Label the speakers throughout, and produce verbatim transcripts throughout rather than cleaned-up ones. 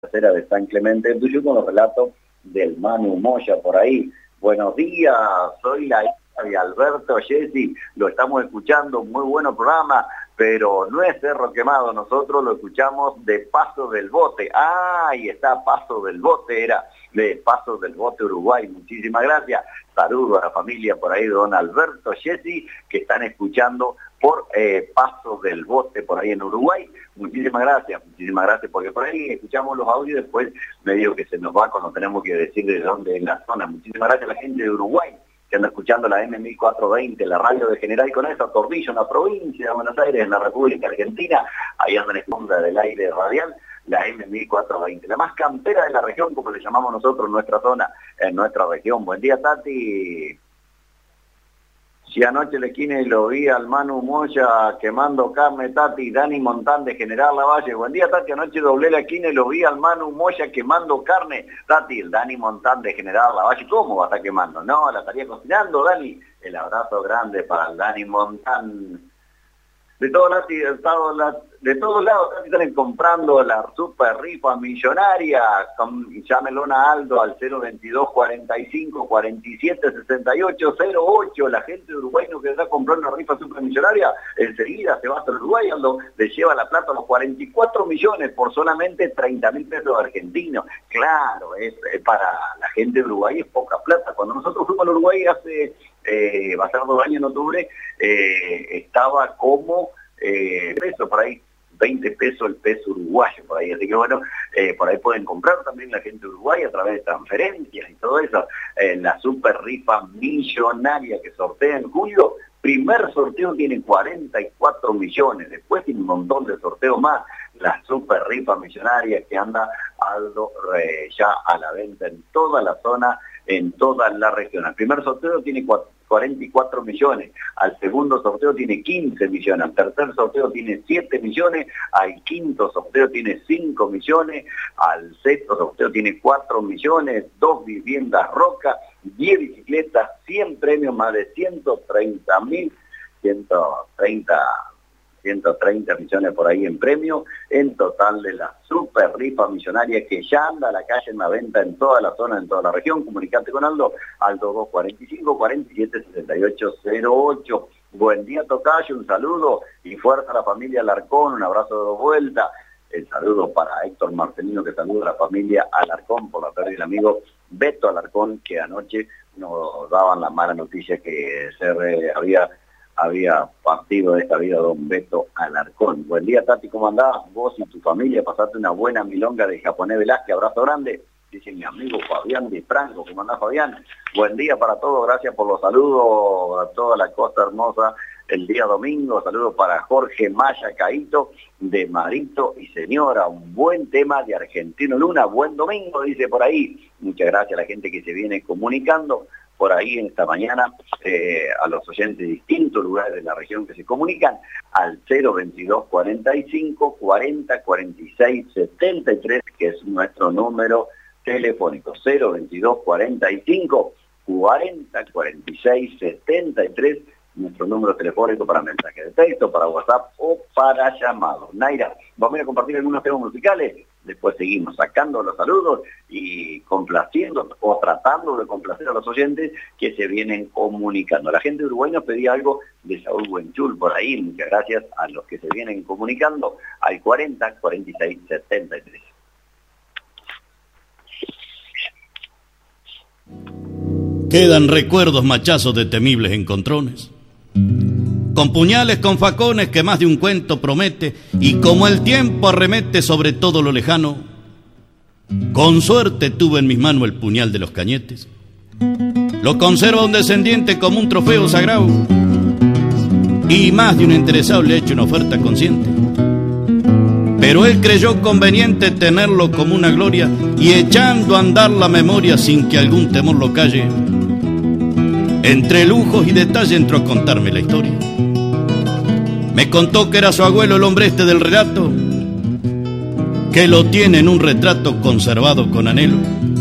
Speaker 1: Tercera de San Clemente, tuyo con los relatos del Manu Moya por ahí. Buenos días, soy la hija de Alberto Jessy, lo estamos escuchando, muy bueno programa, pero no es Cerro Quemado, nosotros lo escuchamos de Paso del Bote. Ah, ahí está, Paso del Bote, era de Paso del Bote, Uruguay. Muchísimas gracias. Saludo a la familia por ahí de don Alberto Jessy, que están escuchando por eh, Paso del Bote, por ahí en Uruguay. Muchísimas gracias, muchísimas gracias, porque por ahí escuchamos los audios y después medio que se nos va cuando tenemos que decir de dónde es la zona. Muchísimas gracias a la gente de Uruguay, que anda escuchando la M mil cuatrocientos veinte, la radio de General Conesa, Tordillo, en la provincia de Buenos Aires, en la República Argentina. Ahí andan escuchando del aire radial, la M mil cuatrocientos veinte, la más campera de la región, como le llamamos nosotros en nuestra zona, en nuestra región. Buen día, Tati. Si anoche le esquina y lo vi al Manu Moya quemando carne, Tati, Dani Montán de General Lavalle. Buen día, Tati, anoche doblé la esquina y lo vi al Manu Moya quemando carne. Tati, el Dani Montán de General Lavalle, ¿cómo va a estar quemando? No, la estaría cocinando, Dani. El abrazo grande para el Dani Montán. De todos lados, de todos lados están comprando la super rifa millonaria. Llámelo a Aldo al cero veintidós cuarenta y cinco cuarenta y siete sesenta y ocho cero ocho. La gente de Uruguay no que está comprando una rifa super millonaria, enseguida se va hasta Uruguay, Aldo, le lleva la plata a los cuarenta y cuatro millones por solamente treinta mil pesos argentinos. Claro, es, es para la gente de Uruguay es poca plata. Cuando nosotros fuimos al Uruguay hace, eh, va a ser dos años en octubre, eh, estaba como eh, peso por ahí, veinte pesos el peso uruguayo por ahí, así que bueno, eh, por ahí pueden comprar también la gente de Uruguay a través de transferencias y todo eso. Eh, la super rifa millonaria que sortea en julio, primer sorteo tiene cuarenta y cuatro millones, después tiene un montón de sorteos más. La super rifa millonaria que anda Aldo eh, ya a la venta en toda la zona, en toda la región. El primer sorteo tiene cuarenta y cuatro millones, al segundo sorteo tiene quince millones, al tercer sorteo tiene siete millones, al quinto sorteo tiene cinco millones, al sexto sorteo tiene cuatro millones, dos viviendas Roca, diez bicicletas, cien premios, más de ciento treinta mil, ciento treinta millones por ahí en premio, en total de la super rifa millonaria que ya anda a la calle en la venta en toda la zona, en toda la región. Comunicate con Aldo, Aldo dos cuarenta y cinco cuarenta y siete sesenta y ocho cero ocho. Buen día, tocayo, un saludo y fuerza a la familia Alarcón, un abrazo de vuelta. El saludo para Héctor Marcelino, que saluda a la familia Alarcón por la pérdida del amigo Beto Alarcón, que anoche nos daban la mala noticia que se eh, había había partido de esta vida don Beto Alarcón. Buen día, Tati, ¿cómo andás? Vos y tu familia, pasaste una buena milonga de Japonés Velázquez, abrazo grande, dice mi amigo Fabián de Franco. ¿Cómo andás, Fabián? Buen día para todos, gracias por los saludos a toda la costa hermosa el día domingo. Saludos para Jorge Maya Caíto de Marito y Señora, un buen tema de Argentino Luna, buen domingo, dice por ahí. Muchas gracias a la gente que se viene comunicando por ahí en esta mañana, eh, a los oyentes de distintos lugares de la región que se comunican al cero veintidós cuarenta y cinco cuarenta cuarenta y seis setenta y tres, que es nuestro número telefónico, cero veintidós cuarenta y cinco cuarenta cuarenta y seis setenta y tres, nuestro número telefónico para mensaje de texto, para WhatsApp o para llamados. Naira, vamos a ir a compartir algunos temas musicales, después seguimos sacando los saludos y complaciendo o tratando de complacer a los oyentes que se vienen comunicando. La gente de Uruguay nos pedía algo de Saúl Buenchul por ahí, muchas gracias a los que se vienen comunicando al cuarenta cuarenta y seis setenta y tres.
Speaker 2: Quedan recuerdos machazos de temibles encontrones, con puñales, con facones que más de un cuento promete, y como el tiempo arremete sobre todo lo lejano, con suerte tuve en mis manos el puñal de los cañetes. Lo conserva un descendiente como un trofeo sagrado, y más de un interesado le ha hecho una oferta consciente. Pero él creyó conveniente tenerlo como una gloria, y echando a andar la memoria sin que algún temor lo calle, entre lujos y detalle entró a contarme la historia. Me contó que era su abuelo el hombre este del relato, que lo tiene en un retrato conservado con anhelo.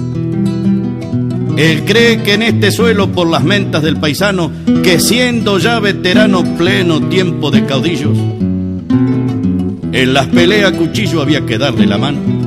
Speaker 2: Él cree que en este suelo, por las mentas del paisano, que siendo ya veterano pleno tiempo de caudillos, en las peleas a cuchillo había que darle la mano.